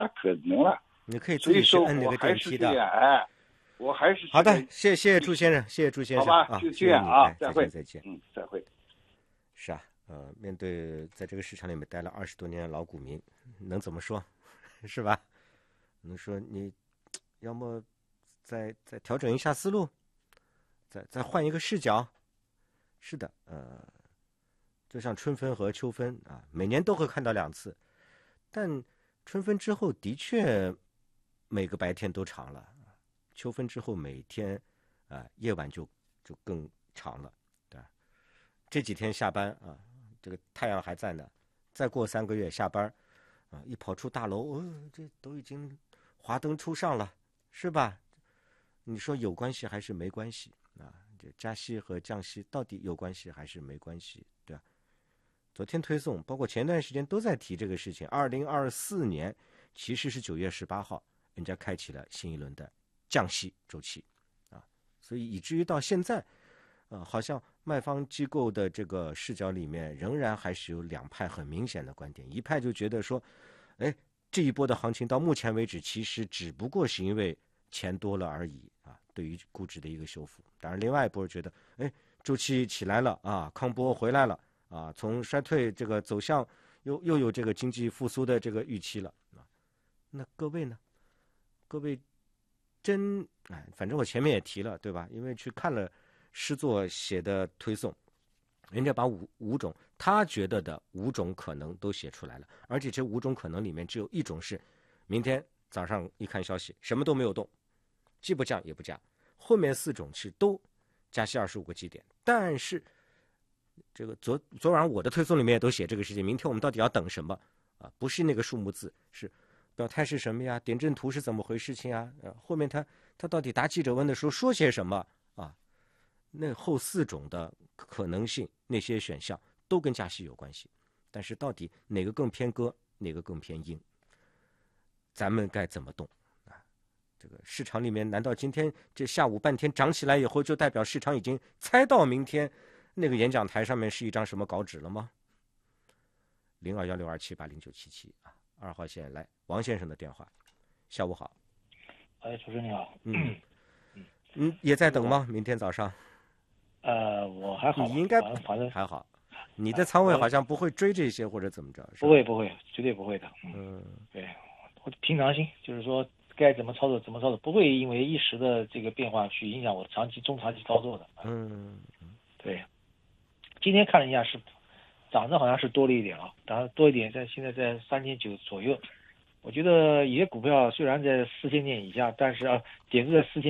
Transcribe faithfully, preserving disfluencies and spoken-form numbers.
那可能了。 你可以自己去摁那个电梯的。 哎，我还是好的，谢谢朱先生，谢谢朱先生。 好吧，就这样啊， 再会， 再见。 嗯，再会。 是啊，呃，面对在这个市场里面待了二十多年的老股民，能怎么说，是吧？能说你要么再再调整一下思路，再再换一个视角。是的，呃，就像春分和秋分啊，每年都会看到两次，但春分之后的确每个白天都长了，秋分之后每天啊夜晚就就更长了，对吧？这几天下班啊，这个太阳还在呢，再过三个月下班啊，一跑出大楼，哦，这都已经华灯初上了，是吧？你说有关系还是没关系啊？这加息和降息到底有关系还是没关系，对吧？昨天推送，包括前段时间都在提这个事情。二零二四年其实是九月十八号，人家开启了新一轮的降息周期啊，所以以至于到现在，呃，好像卖方机构的这个视角里面，仍然还是有两派很明显的观点。一派就觉得说，哎，这一波的行情到目前为止，其实只不过是因为钱多了而已啊，对于估值的一个修复。当然，另外一波觉得，哎，周期起来了啊，康波回来了。啊，从衰退这个走向又又有这个经济复苏的这个预期了啊，那各位呢？各位真哎，反正我前面也提了，对吧？因为去看了诗作写的推送，人家把五五种他觉得的五种可能都写出来了，而且这五种可能里面只有一种是明天早上一看消息什么都没有动，既不降也不加，后面四种是都加息二十五个基点，但是。这个昨昨晚我的推送里面也都写这个事情，明天我们到底要等什么啊？不是那个数目字，是表态是什么呀？点阵图是怎么回事情啊？呃，后面他他到底答记者问的时候说些什么啊？那后四种的可能性，那些选项都跟加息有关系，但是到底哪个更偏鸽，哪个更偏鹰，咱们该怎么动啊？这个市场里面，难道今天这下午半天涨起来以后，就代表市场已经猜到明天？那个演讲台上面是一张什么稿纸了吗？零二幺六二七八零九七七啊，二号线来王先生的电话。下午好。 哎，主持人你好。 嗯嗯嗯，也在等吗？明天早上？ 呃，我还好。 你应该反正还好。你的仓位好像不会追这些或者怎么着？ 不会不会，绝对不会的。嗯， 嗯对，我平常心，就是说该怎么操作怎么操作，不会因为一时的这个变化去影响我长期、中长期操作的。 嗯， 对。今天看了一下是涨的好像是多了一点啊，当然多一点，在现在在三千九左右。我觉得有些股票虽然在四千点以下，但是啊，点数在四千。